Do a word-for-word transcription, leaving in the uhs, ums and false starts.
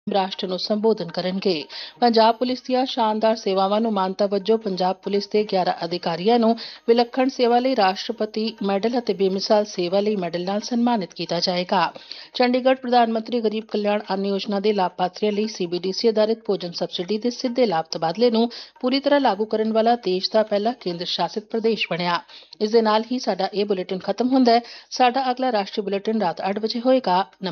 ਰਾਸ਼ਟਰ ਨੂੰ ਸੰਬੋਧਨ ਕਰਨਗੇ। ਪੰਜਾਬ ਪੁਲਿਸ ਦੀਆਂ ਸ਼ਾਨਦਾਰ ਸੇਵਾਵਾਂ ਨੂੰ ਮਾਨਤਾ ਵਜੋਂ ਪੰਜਾਬ ਪੁਲਿਸ ਦੇ ਗਿਆਰਾਂ ਅਧਿਕਾਰੀਆਂ ਨੂੰ ਵਿਲੱਖਣ ਸੇਵਾ ਲਈ ਰਾਸ਼ਟਰਪਤੀ ਮੈਡਲ ਅਤੇ ਬੇਮਿਸਾਲ ਸੇਵਾ ਲਈ ਮੈਡਲ ਨਾਲ ਸਨਮਾਨਿਤ ਕੀਤਾ ਜਾਏਗਾ। ਚੰਡੀਗੜ੍ਹ ਪ੍ਰਧਾਨ ਮੰਤਰੀ ਗਰੀਬ ਕਲਿਆਣ ਅੰਨ ਯੋਜਨਾ ਦੇ ਲਾਭਪਾਤਰੀਆਂ ਲਈ ਸੀਬੀਡੀਸੀ ਆਧਾਰਿਤ ਭੋਜਨ ਸਬਸਿਡੀ ਦੇ ਸਿੱਧੇ ਲਾਭ ਤਬਾਦਲੇ ਨੂੰ ਪੂਰੀ ਤਰ੍ਹਾਂ ਲਾਗੂ ਕਰਨ ਵਾਲਾ ਦੇਸ਼ ਦਾ ਪਹਿਲਾ ਕੇਂਦਰ ਸ਼ਾਸਿਤ ਪ੍ਰਦੇਸ਼ ਬਣਿਆ। ਇਸ ਦੇ ਨਾਲ ਹੀ ਸਾਡਾ ਇਹ ਬੁਲੇਟਿਨ ਖਤਮ ਹੁੰਦਾ ਹੈ। ਸਾਡਾ ਅਗਲਾ ਰਾਸ਼ਟਰੀ ਬੁਲੇਟਿਨ ਰਾਤ ਅੱਠ ਵਜੇ ਹੋਏਗਾ।